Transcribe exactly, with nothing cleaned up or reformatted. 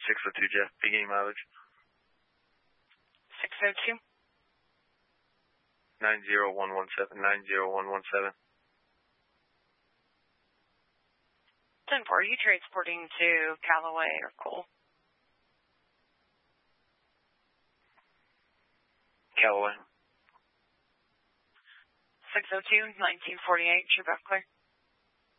six oh two, Jeff. Beginning mileage. six oh two. nine zero one one seven, nine zero one one seven. ten four, are you transporting to Callaway or Cole? Callaway. six oh two, nineteen forty-eight, you're back clear.